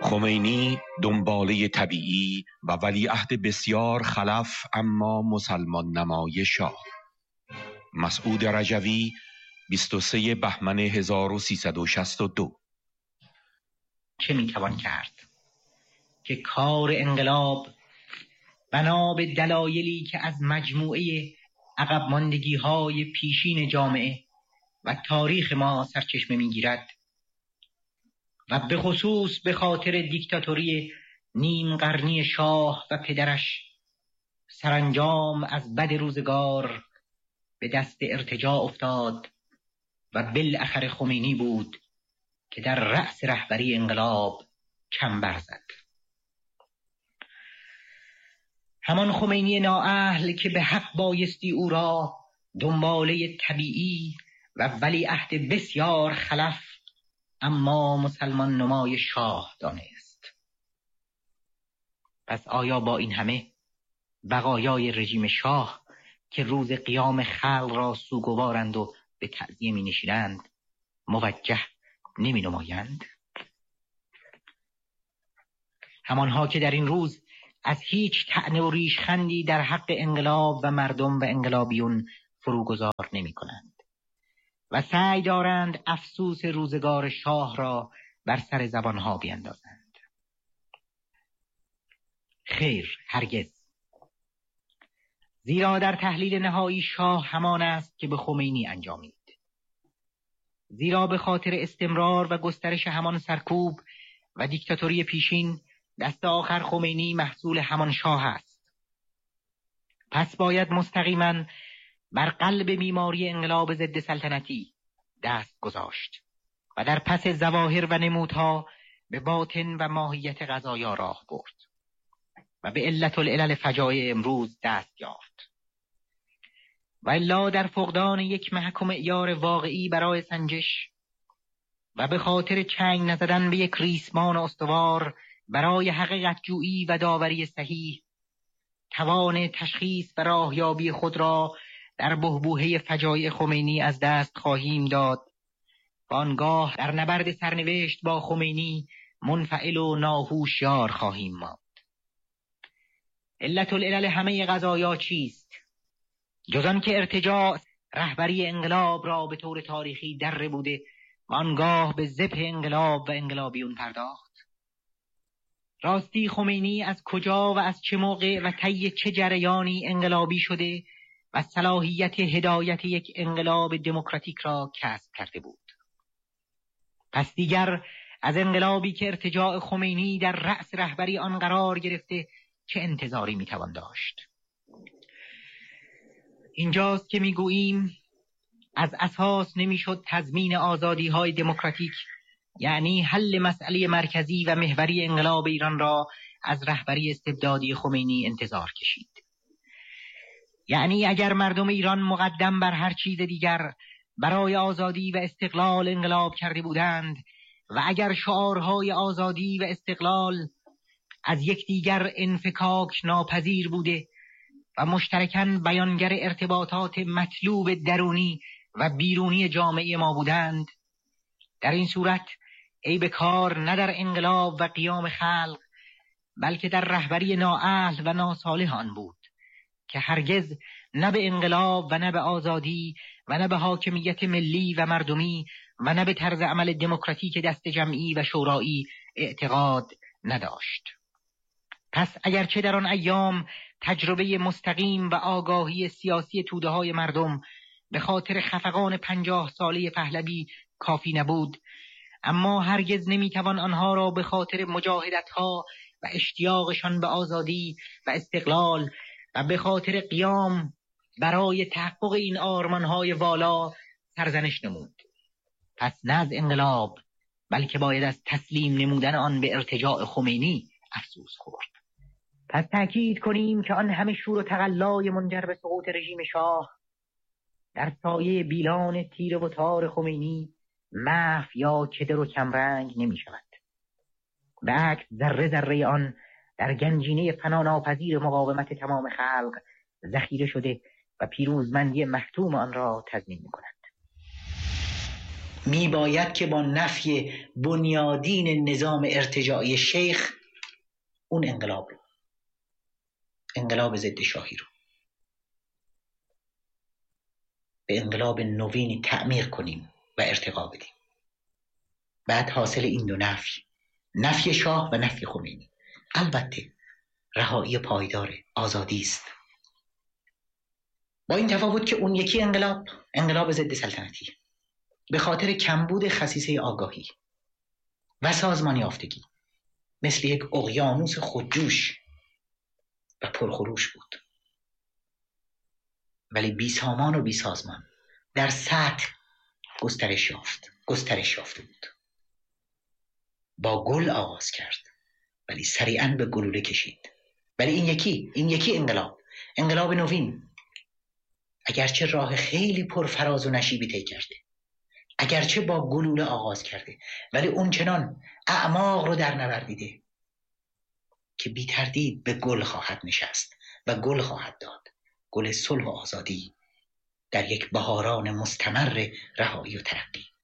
خمینی دنباله طبیعی و ولیعهد بسیار خلف اما مسلمان نمای شاه. مسعود رجوی 23 بهمن 1362. چه میتوان کرد که کار انقلاب بنا به دلایلی که از مجموعه عقب ماندگی های پیشین جامعه و تاریخ ما سرچشمه میگیرد و به خصوص به خاطر دیکتاتوری نیم قرنی شاه و پدرش سرانجام از بد روزگار به دست ارتجاع افتاد و بالاخره خمینی بود که در رأس رهبری انقلاب چنبر زد. همان خمینی نااهل که به حق بایستی او را دنباله طبیعی و ولیعهد بسیار خلف اما مسلمان نمای شاه دانست. پس آیا با این همه بقایای رژیم شاه که روز قیام خلق را سوگوارند و به تعزیه می نشینند موجه نمی نمایند؟ همانها که در این روز از هیچ طعنه و ریشخندی در حق انقلاب و مردم و انقلابیون فروگذار نمی کنند و سعی دارند افسوس روزگار شاه را بر سر زبانها بیندازند. خیر، هرگز. زیرا در تحلیل نهایی شاه همان است که به خمینی انجامید. زیرا به خاطر استمرار و گسترش همان سرکوب و دیکتاتوری پیشین دست آخر خمینی محصول همان شاه است. پس باید مستقیما بر قلب بیماری انقلاب ضد سلطنتی دست گذاشت و در پس ظواهر و نمودها به باطن و ماهیت قضایا راه برد و به علت العلل فجایع امروز دست یافت. و الا در فقدان یک محک و معیار واقعی برای سنجش و به خاطر چنگ نزدن به یک ریسمان استوار برای حقیقت جویی و داوری صحیح، توان تشخیص و راهیابی خود را در بحبوحه فجایع خمینی از دست خواهیم داد و آنگاه در نبرد سرنوشت با خمینی منفعل و ناهوشیار خواهیم ماند. علت العلل همه قضایا چیست؟ جز آن که ارتجاع رهبری انقلاب را به طور تاریخی در بوده و آنگاه به ذبح انقلاب و انقلابیون پرداخت. راستی خمینی از کجا و از چه موقع و طی چه جریانی انقلابی شده و صلاحیت هدایت یک انقلاب دموکراتیک را کسب کرده بود؟ پس دیگر از انقلابی که ارتجاع خمینی در رأس رهبری آن قرار گرفته چه انتظاری میتوان داشت؟ اینجاست که میگوییم از اساس نمیشد تضمین آزادی های دموکراتیک، یعنی حل مسئله مرکزی و محوری انقلاب ایران را از رهبری استبدادی خمینی انتظار کشید. یعنی اگر مردم ایران مقدم بر هر چیز دیگر برای آزادی و استقلال انقلاب کرده بودند و اگر شعارهای آزادی و استقلال از یکدیگر انفکاک ناپذیر بوده و مشترکاً بیانگر ارتباطات مطلوب درونی و بیرونی جامعه ما بودند، در این صورت عیب کار نه در انقلاب و قیام خلق بلکه در رهبری نااهل و ناصالح آن بود که هرگز نه به انقلاب و نه به آزادی و نه به حاکمیت ملی و مردمی و نه به طرز عمل دموکراتیک دست جمعی و شورایی اعتقاد نداشت. پس اگرچه در آن ایام تجربه مستقیم و آگاهی سیاسی توده‌های مردم به خاطر خفقان 50 ساله پهلوی کافی نبود، اما هرگز نمیتوان آنها را به خاطر مجاهدت‌ها و اشتیاقشان به آزادی و استقلال و به خاطر قیام برای تحقق این آرمان‌های والا سرزنش نمود. پس نه از انقلاب بلکه باید از تسلیم نمودن آن به ارتجاع خمینی افسوس خورد. پس تأکید کنیم که آن همه شور و تقلای منجر به سقوط رژیم شاه در سایه بیلان تیره و تار خمینی محو یا کدر و کمرنگ نمی شود. به عکس ذره ذره آن در گنجینه فناناپذیر مقاومت تمام خلق ذخیره شده و پیروزمندی محتوم آن را تضمین می کند. میباید که با نفی بنیادین نظام ارتجاعی شیخ اون انقلاب ضد شاهی رو به انقلاب نوینی تعمیر کنیم و ارتقا بدیم. بعد حاصل این دو نفی شاه و نفی خمینی، البته رهایی پایدار آزادی است، با این تفاوت که اون یکی انقلاب ضد سلطنتی به خاطر کمبود خصیصه آگاهی و سازمان یافتگی مثل یک اقیانوس خودجوش و پرخروش بود، ولی بی سامان و بی سازمان در سطح گسترش یافته بود. با گل آغاز کرد ولی سریعاً به گلوله کشید. ولی این یکی انقلاب نوین، اگرچه راه خیلی پرفراز و نشیبی طی کرده، اگرچه با گلوله آغاز کرده، ولی اون چنان اعماق رو در نوردیده که بی تردید به گل خواهد نشست و گل خواهد داد، گل صلح و آزادی در یک بهاران مستمر رهایی و ترقی.